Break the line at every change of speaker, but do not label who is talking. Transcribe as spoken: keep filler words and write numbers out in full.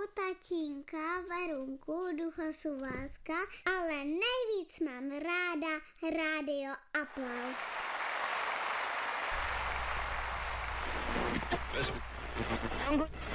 tatínka, Verunku, Duchosu Válka, ale nejvíc mám ráda Rádio Aplaus.